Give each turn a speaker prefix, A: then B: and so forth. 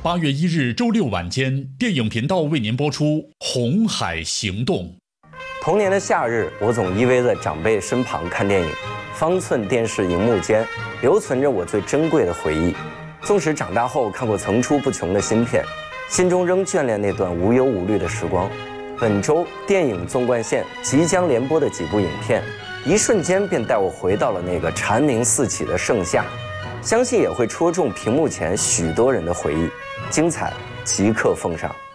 A: 8月1日周六晚间，电影频道为您播出《红海行动》。
B: 童年的夏日，我总依偎在长辈身旁看电影，方寸电视荧幕间留存着我最珍贵的回忆。纵使长大后看过层出不穷的新片，心中仍眷恋那段无忧无虑的时光。本周电影纵贯线即将连播的几部影片，一瞬间便带我回到了那个蝉鸣四起的盛夏，相信也会戳中屏幕前许多人的回忆。精彩即刻奉上。